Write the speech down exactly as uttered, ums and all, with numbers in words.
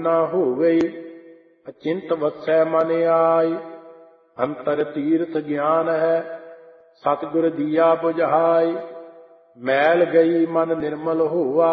ਨਾ ਹੋਵੇ। ਅਚਿੰਤ ਵਸੈ ਮਨ ਆਈ, ਅੰਤਰ ਤੀਰਥ ਗਿਆਨ ਹੈ, ਸਤਿਗੁਰ ਦੀਆ ਬੁਝਾਈ। ਮੈਲ ਗਈ ਮਨ ਨਿਰਮਲ ਹੋਆ,